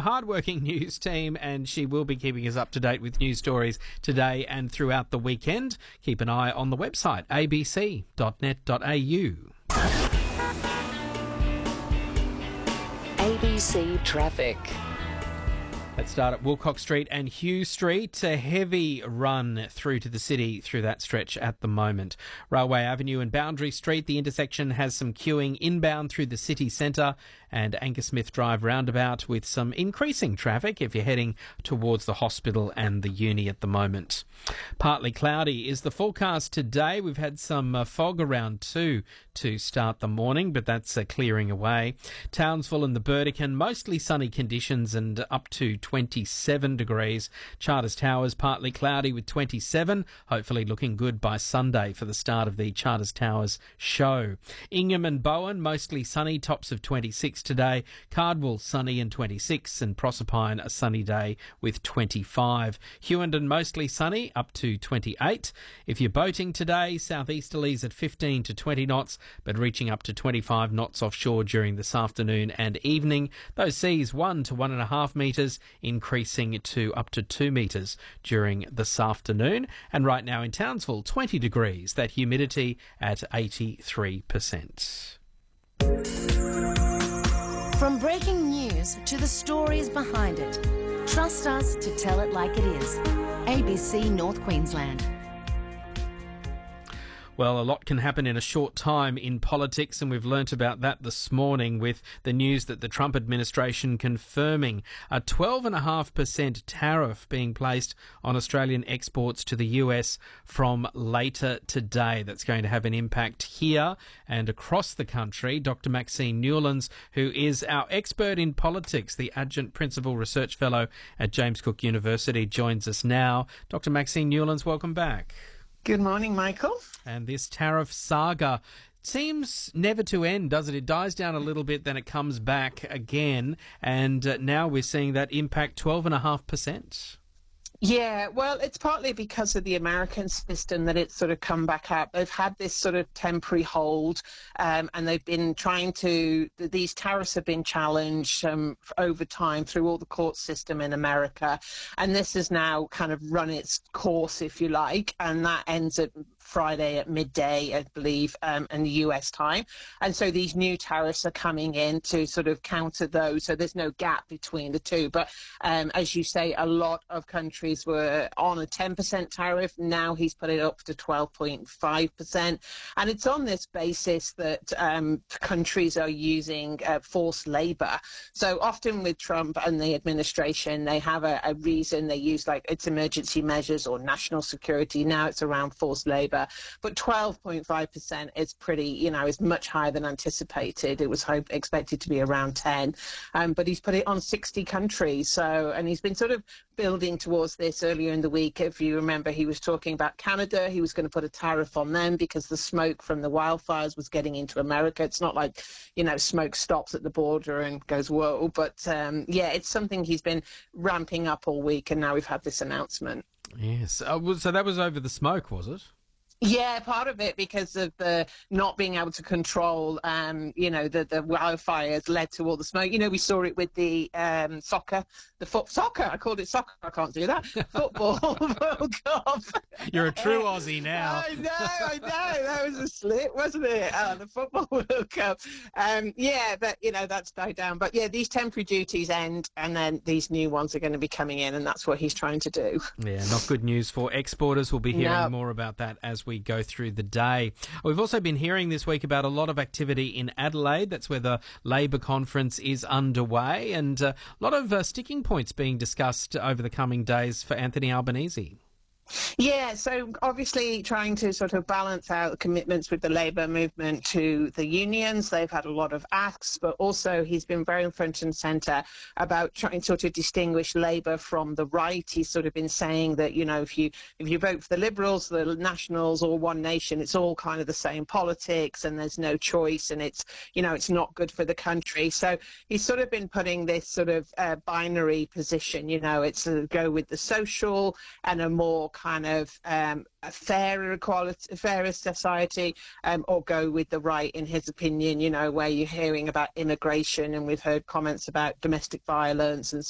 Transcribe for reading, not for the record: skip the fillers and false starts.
hardworking news team, and she will be keeping us up to date with news stories today and throughout the weekend. Keep an eye on the website, abc.net.au. ABC Traffic. Let's start at Wilcox Street and Hugh Street. A heavy run through to the city through that stretch at the moment. Railway Avenue and Boundary Street, the intersection has some queuing inbound through the city centre, and Angus Smith Drive roundabout with some increasing traffic if you're heading towards the hospital and the uni at the moment. Partly cloudy is the forecast today. We've had some fog around too to start the morning, but that's clearing away. Townsville and the Burdekin, mostly sunny conditions and up to 27 degrees. Charters Towers, partly cloudy with 27. Hopefully looking good by Sunday for the start of the Charters Towers show. Ingham and Bowen, mostly sunny, tops of 26 today. Cardwell, sunny and 26. And Proserpine, a sunny day with 25. Hughenden, mostly sunny, up to 28. If you're boating today, southeasterlies at 15 to 20 knots, but reaching up to 25 knots offshore during this afternoon and evening. Those seas 1 to 1.5 metres, increasing to up to 2 metres during this afternoon. And right now in Townsville, 20 degrees, that humidity at 83%. From breaking news to the stories behind it, trust us to tell it like it is. ABC North Queensland. Well, a lot can happen in a short time in politics, and we've learnt about that this morning with the news that the Trump administration confirming a 12.5% tariff being placed on Australian exports to the US from later today. That's going to have an impact here and across the country. Dr. Maxine Newlands, who is our expert in politics, the Adjunct Principal Research Fellow at James Cook University, joins us now. Dr. Maxine Newlands, welcome back. Good morning, Michael. And this tariff saga seems never to end, does it? It dies down a little bit, then it comes back again, and now we're seeing that impact 12.5%. Yeah, well, it's partly because of the American system that it's sort of come back up. They've had this sort of temporary hold, and they've been trying to, these tariffs have been challenged over time through all the court system in America. And this has now kind of run its course, if you like, and that ends at Friday at midday, I believe, in the US time. And so these new tariffs are coming in to sort of counter those. So there's no gap between the two. But as you say, a lot of countries were on a 10% tariff. Now he's put it up to 12.5%. And it's on this basis that countries are using forced labor. So often with Trump and the administration, they have a reason. They use like it's emergency measures or national security. Now it's around forced labor. But 12.5% is pretty, is much higher than anticipated. It was expected to be around 10. But he's put it on 60 countries. So, and he's been sort of building towards this earlier in the week. If you remember, he was talking about Canada. He was going to put a tariff on them because the smoke from the wildfires was getting into America. It's not like, smoke stops at the border and goes, whoa. But it's something he's been ramping up all week. And now we've had this announcement. Yes. So that was over the smoke, was it? Yeah, part of it because of the not being able to control, the wildfires led to all the smoke. We saw it with the soccer. I called it soccer. I can't do that. Football World Cup. You're a true Aussie now. I know. That was a slip, wasn't it? The Football World Cup. But, that's died down. But, these temporary duties end, and then these new ones are going to be coming in, and that's what he's trying to do. Yeah, not good news for exporters. We'll be hearing more about that as we go through the day. We've also been hearing this week about a lot of activity in Adelaide. That's where the Labor conference is underway, and a lot of sticking points being discussed over the coming days for Anthony Albanese. Yeah, so obviously trying to sort of balance out commitments with the Labour movement to the unions. They've had a lot of asks, but also he's been very front and centre about trying to sort of distinguish Labour from the right. He's sort of been saying that, if you vote for the Liberals, the Nationals or One Nation, it's all kind of the same politics and there's no choice and it's not good for the country. So he's sort of been putting this sort of binary position, it's a go with the social and a more kind of a fairer society, or go with the right, in his opinion, where you're hearing about immigration and we've heard comments about domestic violence and